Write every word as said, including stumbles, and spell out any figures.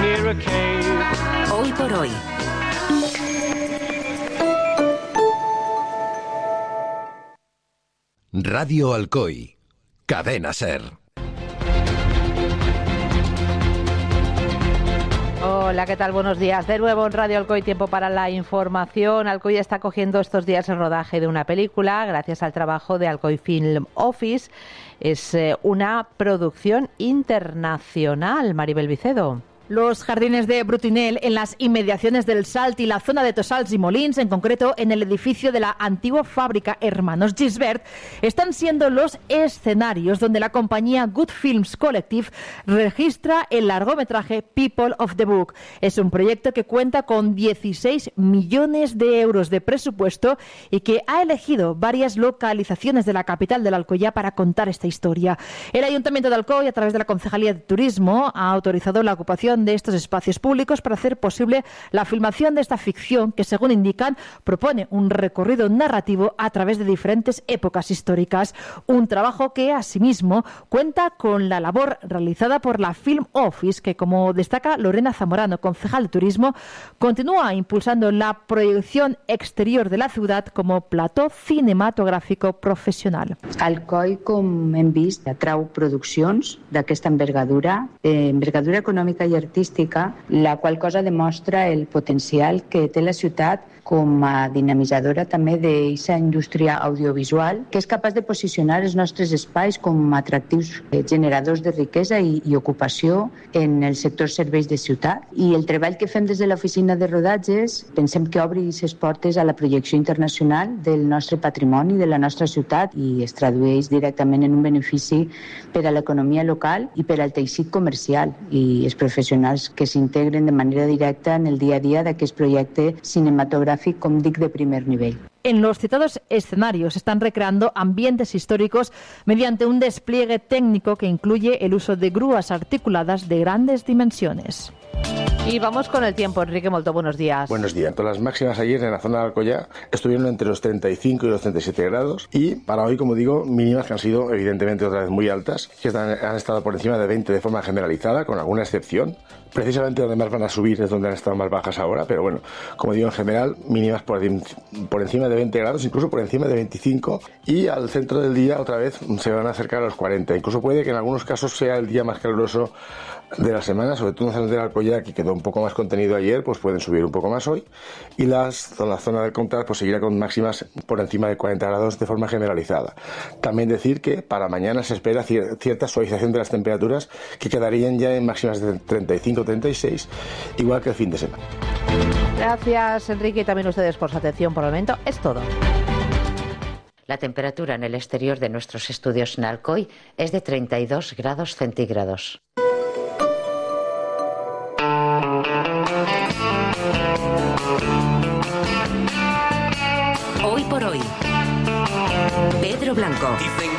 near a cave. Hoy por hoy. Radio Alcoy, Cadena Ser. Hola, ¿qué tal? Buenos días. De nuevo en Radio Alcoy, tiempo para la información. Alcoy está cogiendo estos días el rodaje de una película gracias al trabajo de Alcoy Film Office. Es eh, una producción internacional, Maribel Vicedo. Los jardines de Brutinel, en las inmediaciones del Salt y la zona de Tossals y Molins, en concreto en el edificio de la antigua fábrica Hermanos Gisbert, están siendo los escenarios donde la compañía Good Films Collective registra el largometraje People of the Book. Es un proyecto que cuenta con dieciséis millones de euros de presupuesto y que ha elegido varias localizaciones de la capital del Alcoyá para contar esta historia. El Ayuntamiento de Alcoy, a través de la Concejalía de Turismo, ha autorizado la ocupación de estos espacios públicos para hacer posible la filmación de esta ficción que, según indican, propone un recorrido narrativo a través de diferentes épocas históricas. Un trabajo que, asimismo, cuenta con la labor realizada por la Film Office, que, como destaca Lorena Zamorano, concejal de Turismo, continúa impulsando la proyección exterior de la ciudad como plató cinematográfico professional. Alcoy, com hem vist, atrau produccions d'aquesta envergadura, eh, envergadura econòmica i artística, la qual cosa demostra el potencial que té la ciutat com a dinamitzadora també d'aquesta indústria audiovisual, que és capaç de posicionar els nostres espais com atractius generadors de riquesa i, i ocupació en el sector serveis de ciutat. I el treball que fem des de l'oficina de rodatges pensem que obri aquestes portes a la projecció internacional del nostre patrimoni, de la nostra ciutat, i es tradueix directament en un benefici per a l'economia local i per al teixit comercial i els professionals que s'integren de manera directa en el dia a dia d'aquest projecte cinematogràfic, com dic, de primer nivell. En los citados escenarios se están recreando ambientes históricos mediante un despliegue técnico que incluye el uso de grúas articuladas de grandes dimensiones. Y vamos con el tiempo. Enrique Molto, buenos días. Buenos días. Las máximas ayer en la zona de Alcoyá estuvieron entre los treinta y cinco y los treinta y siete grados, y para hoy, como digo, mínimas que han sido evidentemente otra vez muy altas, que están, han estado por encima de veinte de forma generalizada, con alguna excepción. Precisamente donde más van a subir es donde han estado más bajas ahora, pero bueno, como digo, en general, mínimas por, por encima de veinte grados, incluso por encima de veinticinco, y al centro del día otra vez se van a acercar a los cuarenta. Incluso puede que en algunos casos sea el día más caluroso de la semana, sobre todo en la zona del Alcoyá, que quedó un poco más contenido ayer, pues pueden subir un poco más hoy, y las, la zona del Comtat pues seguirá con máximas por encima de cuarenta grados de forma generalizada. También decir que para mañana se espera cier cierta suavización de las temperaturas, que quedarían ya en máximas de treinta y cinco a treinta y seis, igual que el fin de semana. Gracias, Enrique, y también ustedes por su atención. Por el momento es todo. La temperatura en el exterior de nuestros estudios en Alcoy es de treinta y dos grados centígrados. Hoy por hoy, Pedro Blanco.